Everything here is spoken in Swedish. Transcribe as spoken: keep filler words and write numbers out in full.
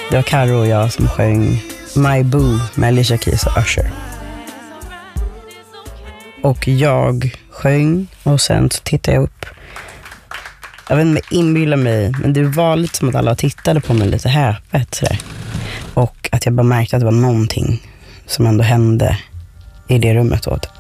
Det var Karo och jag som sjöng My Boo med Alicia Keys och Usher. Och jag sjöng och sen så tittade jag upp. Jag vet inte, inbilla mig, men det var lite som att alla tittade på mig lite häpet sådär. Och att jag bara märkte att det var någonting som ändå hände i det rummet åt.